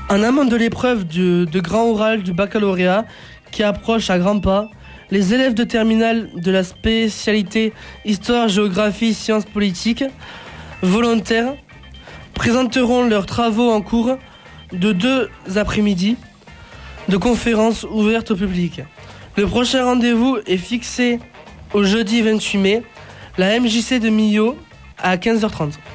En amont de l'épreuve de grand oral du baccalauréat qui approche à grands pas, les élèves de terminale de la spécialité Histoire, Géographie, Sciences politiques volontaires présenteront leurs travaux en cours de 2 après-midi de conférences ouvertes au public. Le prochain rendez-vous est fixé au jeudi 28 mai, la MJC de Millau à 15h30.